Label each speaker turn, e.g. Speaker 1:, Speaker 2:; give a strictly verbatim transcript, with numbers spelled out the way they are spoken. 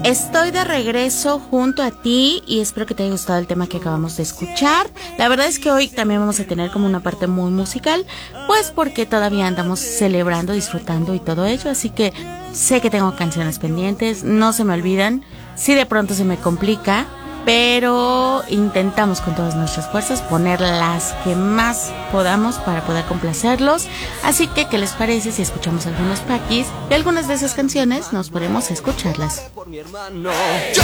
Speaker 1: Estoy de regreso junto a ti y espero que te haya gustado el tema que acabamos de escuchar. La verdad es que hoy también vamos a tener como una parte muy musical, pues porque todavía andamos celebrando, disfrutando y todo ello, así que sé que tengo canciones pendientes, no se me olvidan, si de pronto se me complica, pero intentamos con todas nuestras fuerzas poner las que más podamos para poder complacerlos. Así que, ¿qué les parece si escuchamos algunos paquis? Y algunas de esas canciones nos podemos escucharlas.
Speaker 2: Por mi hermano. Yo